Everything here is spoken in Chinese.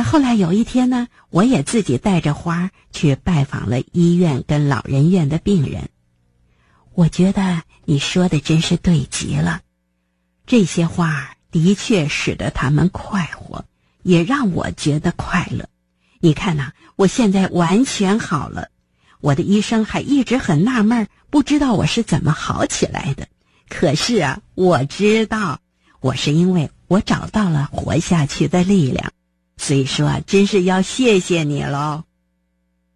后来有一天呢，我也自己带着花去拜访了医院跟老人院的病人。我觉得你说的真是对极了，这些花的确使得他们快活，也让我觉得快乐。你看呐，我现在完全好了。我的医生还一直很纳闷，不知道我是怎么好起来的。可是啊，我知道，我是因为我找到了活下去的力量。所以说，真是要谢谢你喽。